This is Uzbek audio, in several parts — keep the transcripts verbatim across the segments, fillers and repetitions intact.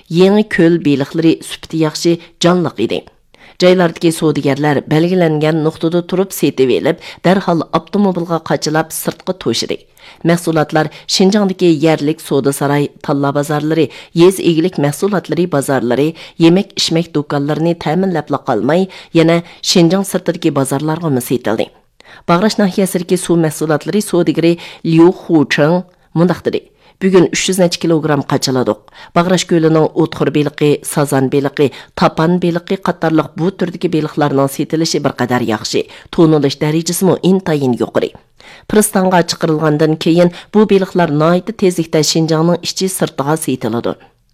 yangi ko'l beliqlari süpti yaxshi, canlıq edi. Joylardagi savdogarlar belgilangan nuqtada turib setib elib, darhol avtomobilga qachilab sirtqa to'shidi. Mahsulotlar Şinjangdagi yerlik savdo saroy, talla bozorlari, yez egilik mahsulotlari bozorlari, yemek-ichmak do'konlarini ta'minlab qolmay, yana Şinjang sirtidagi bozorlarga setildi. Bag'rash nahiyasidagi suv mahsulotlari savdogari Liu Hucheng mundaq dedi. Bugün uch yuz kilogram qachiladik. Bag'rash ko'lining o'txir beliqi, sazan beliqi, tapan beliqi qatorliq bu turdagi beliqlarning setilishi bir qadar yaxshi. To'nilish darajasi mo intayin yuqori. Pristanga chiqarilgandan keyin bu beliqlar nihoyat tezlikda Şinjangning ichi sirtiga setiladi.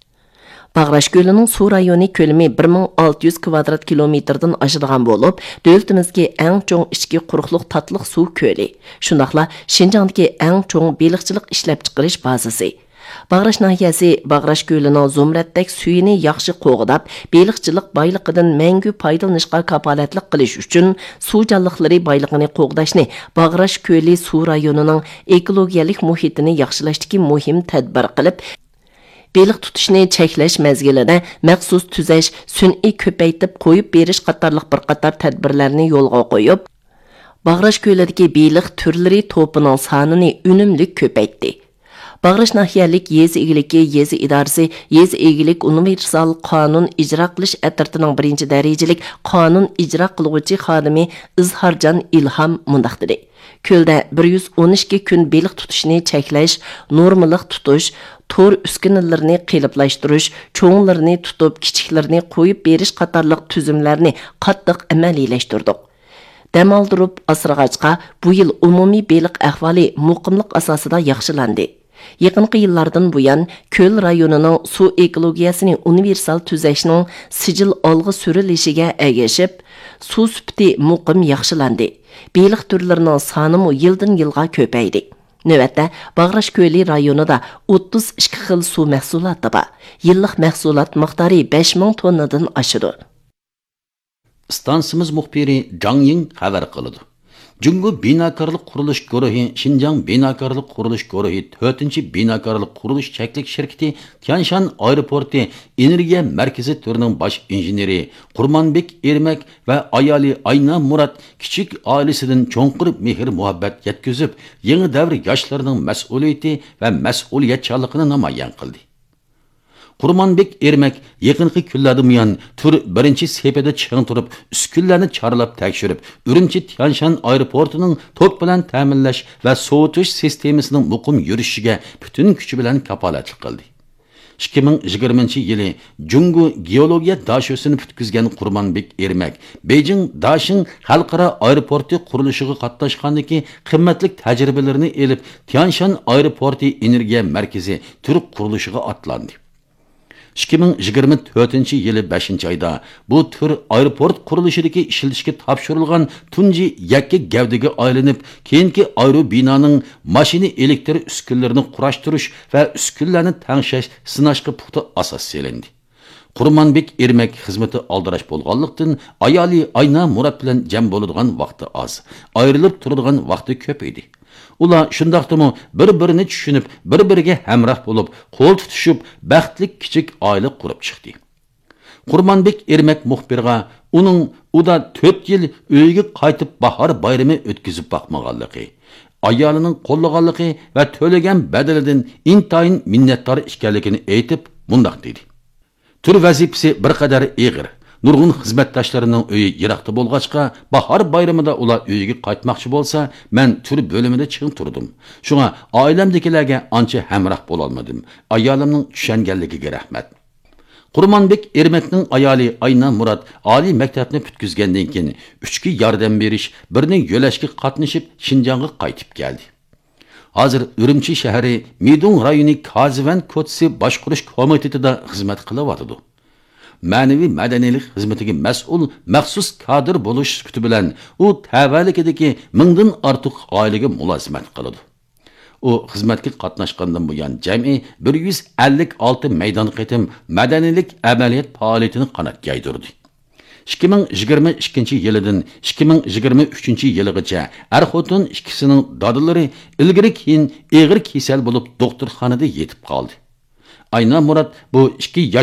Bag'rash ko'lining suv rayoni ko'lami bir ming olti yuz kvadrat kilometrdan oshadigan bo'lib, davlatimizga eng cho'ng ichki quruqliq tatliq suv ko'li. Shundaqla Şinjangdagi eng cho'ng beliqchilik ishlab chiqarish bazasi. Bag'rash nahiyasi Bag'rash ko'lining zumratdak suyini yaxshi qo'g'dab, beliqchilik boyligidan mangu foydalanishga kapolatlik qilish uchun suv jonliqlari boyligini qo'g'dashni Bag'rash ko'li suv rayonining ekologiyalik muhitini yaxshilashdagi muhim tadbir qilib, beliq tutishni cheklash mezgilida maxsus tuzash, sun'iy ko'paytib qo'yib berish qatorliq bir qator tadbirlarni yo'lga qo'yib, Bag'rash ko'lidagi beliq turlari to'pining sonini unumli ko'paytdi. Bag'rash nahiyalik yezi egiligi yezi idorasi yezi egilik universal qonun ijro qilish atratining birinchi darajalik qonun ijro qiluvchi xodimi Izhorjon Ilhom mundaq dedi. Ko'lda bir yuz o'n ikki kun beliq tutishni cheklash, normalik tutish, to'r uskunalarni qiliblashtirish, cho'nglarni tutib, kichiklarni qo'yib berish qatorliq tuzumlarni qattiq amaliylashtirdik. Dam oldirib asrag'achqa bu yil umumiy beliq ahvoli muqimlik asosida yaxshilandi. Yaqinqi yillardan buyon ko'l rayonining suv ekologiyasini universal tuzashning sijil olg'i surilishiga ergashib, suv sifati muqim yaxshilandi. Beliq turlarining soni mu yildan yilga ko'paydi. Navbatda Bag'rash ko'li rayonida o'ttiz ikki xil suv mahsuloti bor. Yillik mahsulot miqdori besh ming tonnadan oshadi. Stansimiz muxbiri Zhang Ying xabar qildi. Jungo binokorlik qurilish guruhi Şinjang binokorlik qurilish guruhi to'rtinchi binokorlik qurilish cheklik shirkati Tianshan aeroporti energiya markazi turining bosh injeneri Qurmonbek Ermak va ayoli Ayna Murat kichik oilasidan cho'nqir mehr muhabbat yetkazib, yangi davr yoshlarining mas'uliyati va mas'uliyatchanligini namoyon qildi. Qurmonbek Ermak yaqinqi kunlarda buyon tur birinchi sepida chiqin turib, uskunlarni chorlab tekshirib, Urumchi Tianshan aeroportining to'p bilan ta'minlash va sovutish sistemasining muqim yurishiga butun kuchi bilan kapolatlik qildi. ikki ming yigirmanchi yili Jungo geologiya dashosini putkizgan Qurmonbek Ermak Beijing Dashin xalqaro aeroporti qurilishiga qatnashgandagi qimmatli tajribalarini elib, Tianshan aeroporti energiya markazi tur qurilishiga atlandi. ikki ming yigirma to'rtinchi yili beshinchi oyda bu tur aeroport qurilishidagi ishlatishga topshirilgan tunji yakka gavdaga aylanib, keyingi aero binoning mashina elektr uskunalarini qurashtirish va uskunlarni tangshash sinashga puxta asos selindi. Qurmonbek Ermak xizmati aldirash bo'lganlikdan ayoli Ayna Murat bilan jam bo'ladigan vaqti oz, ayrilib turadigan vaqti ko'p edi. Ular shundaqdimi bir-birini tushunib, bir-biriga hamroh bo'lib, qo'l tutishib, baxtli kichik oila qurib chiqdi. Qurmonbek Ermak muxbirga uning uda to'rt yil uyiga qaytib bahor bayrami o'tkazib boqmaganligi, ayolining qo'llaganligi va to'lagan badalidan intayin minnatdor ekanligini aytib, mundaq dedi. Tur vazifasi bir qadar og'ir. Nurg'un xizmatdoshlarining uyi yiroqda bo'lg'achqa, bahor bayramida ular uyiga qaytmoqchi bo'lsa, men tur bo'limida chiqib turdim. Shunga oilamdagilarga ancha hamroh bo'la olmadim. Ayolimning tushunganligiga rahmat. Qurmonbek Ermakning ayoli Ayna Murat oliy maktabni putkizgandan keyin uchga yordam berish, birning yo'lashga qatnashib Şinjangga qaytib keldi. Hozir Urumchi shahri Midung rayoni Kazivan ko'chasi boshqarish komitetida xizmat qilyapti. Ma'naviy madaniylik xizmatiga mas'ul maxsus kadr bo'lish kuti bilan u tavallikidagi mingdan ortiq oilaga mulozimat qiladi. U xizmatga qatnashgandan buyon jami bir yuz ellik olti maydon qitim madaniylik amaliyot faoliyatini qanot yaydirdi. ikki ming yigirma ikkinchi yilidan ikki ming yigirma uchinchi yilgacha er-xotin ikkisining dadilari ilgari keyin og'ir kasal bo'lib doktorxonada yetib qoldi. Ayna Murat bu ikki